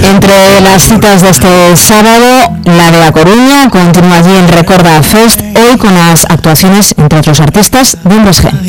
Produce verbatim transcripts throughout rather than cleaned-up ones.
Entre las citas de este sábado, la de A Coruña continúa allí en Recorda Fest, hoy con las actuaciones, entre otros artistas, de Hombres G.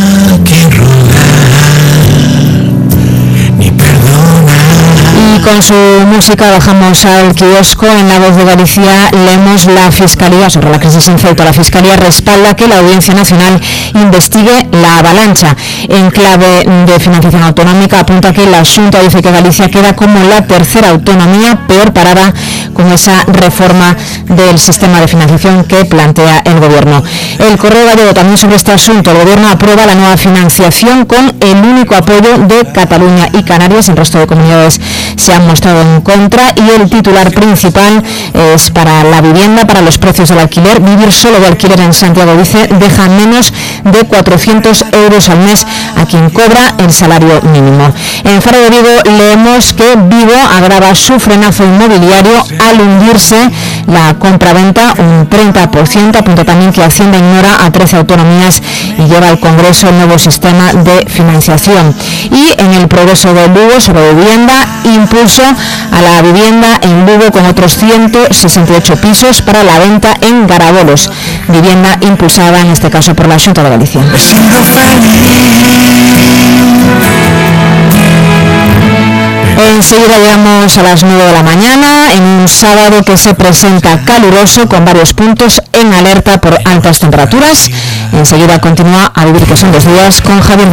Y con su música bajamos al kiosco. En La Voz de Galicia leemos: la Fiscalía, sobre la crisis en Ceuta, la Fiscalía respalda que la Audiencia Nacional investigue la avalancha. En clave de financiación autonómica apunta que la Xunta dice que Galicia queda como la tercera autonomía peor parada con esa reforma del sistema de financiación que plantea el Gobierno. El Correo Gallego también sobre este asunto. El Gobierno aprueba la nueva financiación con el único apoyo de Cataluña y Canarias. El resto de comunidades se han mostrado en contra, y el titular principal es para la vivienda, para los precios del alquiler. Vivir solo de alquiler en Santiago, dice, deja menos de cuatrocientos euros al mes a quien cobra el salario mínimo. En Faro de Vigo leemos que Vigo agrava su frenazo inmobiliario al hundirse la compraventa un treinta por ciento. Apunta también que Hacienda ignora a trece autonomías y lleva al Congreso el nuevo sistema de financiación. Y en el Progreso de Lugo sobre vivienda, impulso a la vivienda en Lugo con otros ciento sesenta y ocho pisos para la venta en Garabolos. Vivienda impulsada en este caso por la Xunta de Galicia. Enseguida llegamos a las nueve de la mañana en un sábado que se presenta caluroso con varios puntos en alerta por altas temperaturas. Enseguida continúa A Vivir, que son dos días, con Javier.